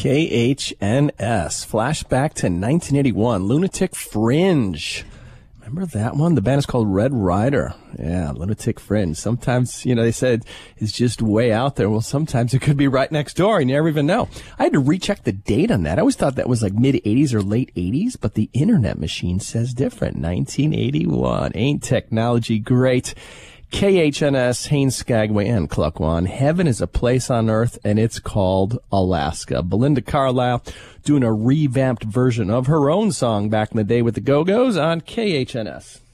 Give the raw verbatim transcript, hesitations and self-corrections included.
K H N S. Flashback to nineteen eighty-one. Lunatic Fringe. Remember that one? The band is called Red Rider. Yeah, Lunatic Fringe. Sometimes, you know, they said it's just way out there. Well, sometimes it could be right next door. You never even know. I had to recheck the date on that. I always thought that was like mid-eighties or late eighties, but the Internet Machine says different. nineteen eighty-one. Ain't technology great? K H N S, Haines, Skagway, and Klukwan. Heaven is a place on earth, and it's called Alaska. Belinda Carlisle doing a revamped version of her own song back in the day with the Go-Go's on K H N S.